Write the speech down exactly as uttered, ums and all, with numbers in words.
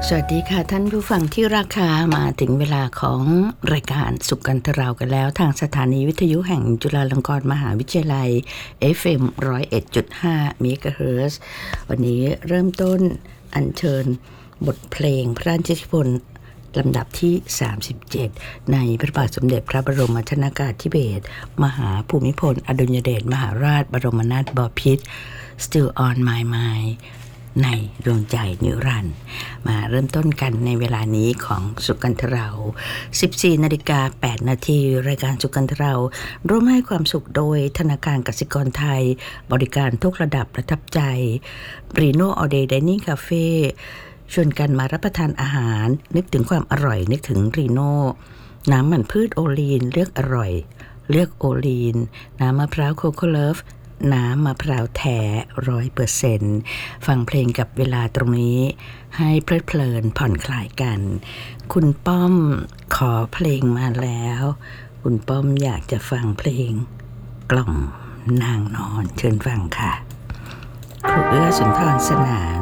สวัสดีค่ะท่านผู้ฟังที่ราคามาถึงเวลาของรายการสุขกันทราวกันแล้วทางสถานีวิทยุแห่งจุฬาลงกรณ์มหาวิทยาลัย เอฟ เอ็ม หนึ่งศูนย์เอ็ดจุดห้า เมกะเฮิรตซ์วันนี้เริ่มต้นอัญเชิญบทเพลงพระราชนิพนธ์ลำดับที่สามสิบเจ็ดในพระบาทสมเด็จพระบรมชนากาธิเบศรมหาภูมิพลอดุลยเดชมหาราชบรมนาถบพิตร Still on my mind ในดวงใจนิรันดร์มาเริ่มต้นกันในเวลานี้ของสุกันทเรา สิบสี่นาฬิกาแปดนาทีรายการสุกันทเราร่วมให้ความสุขโดยธนาคารกสิกรไทยบริการทุกระดับประทับใจ Reno All Day Dining Cafe ชวนกันมารับประทานอาหารนึกถึงความอร่อยนึกถึง Reno น้ำมันพืชโอลีนเลือกอร่อยเลือกโอลีนน้ำมะพร้าวโคโค่เลิฟน้ำมะพร้าวแท้ร้อยเปอร์เซ็นต์ฟังเพลงกับเวลาตรงนี้ให้เพลิดเพลินผ่อนคลายกันคุณป้อมขอเพลงมาแล้วคุณป้อมอยากจะฟังเพลงกล่อมนางนอนเชิญฟังค่ะครูเอื้อสุนทรสนาน